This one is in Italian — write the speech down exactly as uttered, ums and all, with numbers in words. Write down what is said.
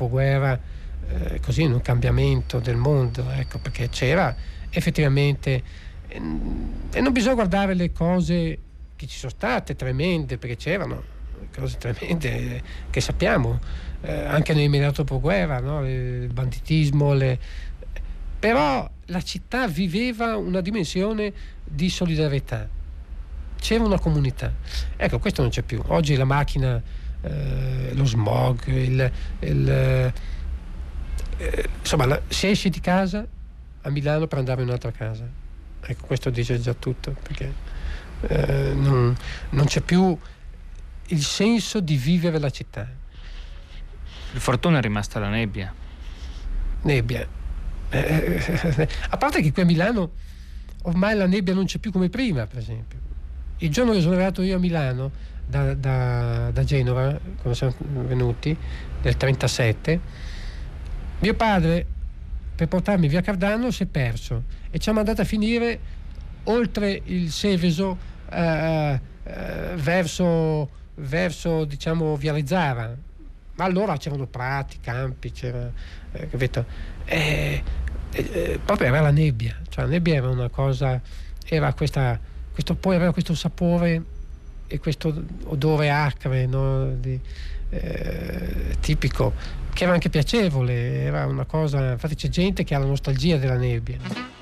dopoguerra, eh, così in un cambiamento del mondo, ecco, perché c'era effettivamente, eh, e non bisogna guardare le cose che ci sono state tremende, perché c'erano cose tremende che sappiamo, eh, anche nell'immediato dopoguerra, no? Il banditismo, le... però la città viveva una dimensione di solidarietà, c'era una comunità. Ecco, questo non c'è più. Oggi la macchina, eh, lo smog, il, il, eh, insomma, la, si esce di casa a Milano per andare in un'altra casa. Ecco, questo dice già tutto, perché eh, non, non c'è più il senso di vivere la città. Per fortuna è rimasta la nebbia. Nebbia. Eh, a parte che qui a Milano ormai la nebbia non c'è più come prima, per esempio. Il giorno che sono arrivato io a Milano da, da, da Genova, quando siamo venuti, nel trentasette, mio padre, per portarmi via Cardano, si è perso e ci ha mandato a finire oltre il Seveso, eh, eh, verso, verso diciamo Viale Zara. Ma allora c'erano prati, campi, c'era, eh, capito? Eh, eh, proprio era la nebbia, cioè la nebbia era una cosa, era questa, questo, poi aveva questo sapore e questo odore acre, no? Di, eh, tipico, che era anche piacevole, era una cosa, infatti c'è gente che ha la nostalgia della nebbia.